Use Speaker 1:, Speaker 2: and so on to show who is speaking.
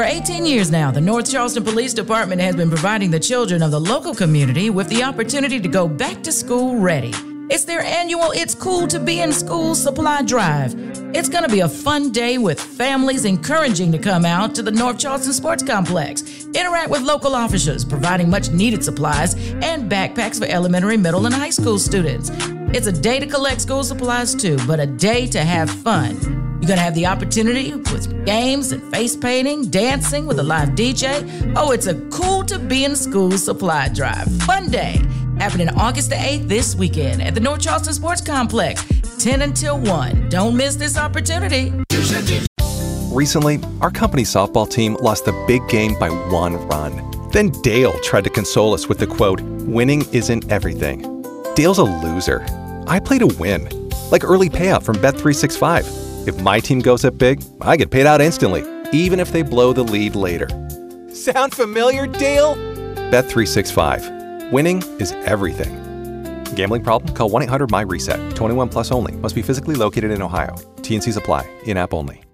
Speaker 1: For 18 years now, the North Charleston Police Department has been providing the children of the local community with the opportunity to go back to school ready. It's their annual It's Cool to Be in School supply drive. It's going to be a fun day with families encouraging to come out to the North Charleston Sports Complex, interact with local officers, providing much needed supplies and backpacks for elementary, middle, and high school students. It's a day to collect school supplies too, but a day to have fun. You're going to have the opportunity with games and face painting, dancing with a live DJ. Oh, it's a Cool to Be in School supply drive. Fun day happening August the 8th this weekend at the North Charleston Sports Complex, 10 until 1. Don't miss this opportunity.
Speaker 2: Recently, our company softball team lost the big game by 1 run. Then Dale tried to console us with the quote, "Winning isn't everything." Dale's a loser. I play to win, like early payout from Bet365. If my team goes up big, I get paid out instantly, even if they blow the lead later. Sound familiar, Dale? Bet365. Winning is everything. Gambling problem? Call 1-800-MY-RESET. 21 plus only. Must be physically located in Ohio. T&Cs apply. In-app only.